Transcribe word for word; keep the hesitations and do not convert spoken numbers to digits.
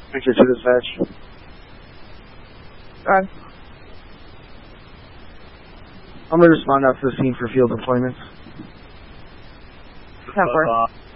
Victor to dispatch. Alright. I'm going to respond out to the scene for field deployments. ten four.